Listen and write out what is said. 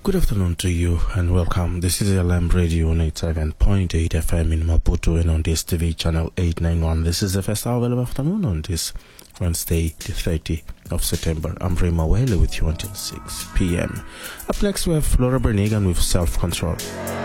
Good afternoon to you and welcome. This is LM Radio 97.8 FM in Maputo and on this TV channel 891. This is the first hour of afternoon on this Wednesday, the 30th of September. I'm Rima Whaley with you until 6 p.m. Up next we have Flora Bernigan with Self Control.